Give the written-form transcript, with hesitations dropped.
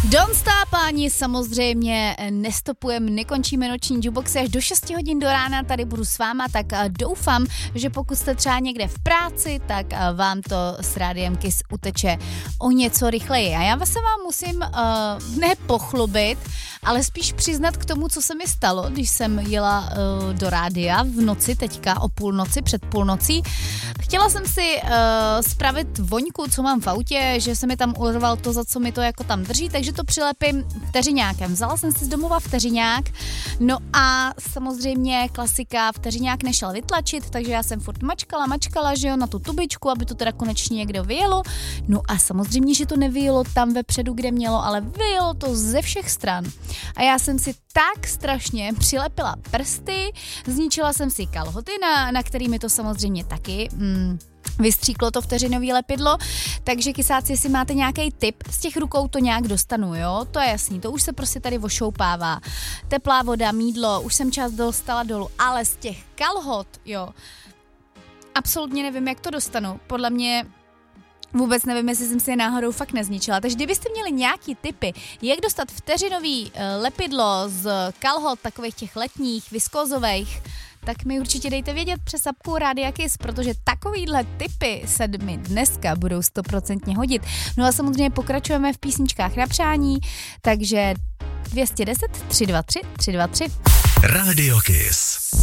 Don't Stop ani samozřejmě nestopujeme, nekončíme noční jukeboxy až do 6 hodin do rána, tady budu s váma, tak doufám, že pokud jste třeba někde v práci, tak vám to s Rádiem Kiss uteče o něco rychleji. A já se vám musím ne pochlubit, ale spíš přiznat k tomu, co se mi stalo, když jsem jela do rádia v noci teďka o půlnoci, před půlnocí. Chtěla jsem si spravit voňku, co mám v autě, že se mi tam urval to, za co mi to jako tam drží, takže to přilepím vteřiňákem. Vzala jsem si z domova vteřiňák, no a samozřejmě klasika, vteřiňák nešel vytlačit, takže já jsem furt mačkala, že jo, na tu tubičku, aby to teda konečně někde vyjelo. No a samozřejmě, že to nevyjelo tam vepředu, kde mělo, ale vyjelo to ze všech stran. A já jsem si tak strašně přilepila prsty, zničila jsem si kalhoty, na kterými to samozřejmě taky vystříklo to vteřinový lepidlo, takže kysáci, jestli máte nějaký tip, z těch rukou to nějak dostanu, jo, to je jasný, to už se prostě tady ošoupává, teplá voda, mýdlo, už jsem část dostala dolů, ale z těch kalhot, jo, absolutně nevím, jak to dostanu, podle mě vůbec nevím, jestli jsem si je náhodou fakt nezničila. Takže kdybyste měli nějaký tipy, jak dostat vteřinový lepidlo z kalhot, takových těch letních, viskózových, tak mi určitě dejte vědět přes apku Rádia Kiss, protože takovýhle tipy se mi dneska budou 100% hodit. No a samozřejmě pokračujeme v písničkách na přání, takže 210 323 323. Rádio Kiss.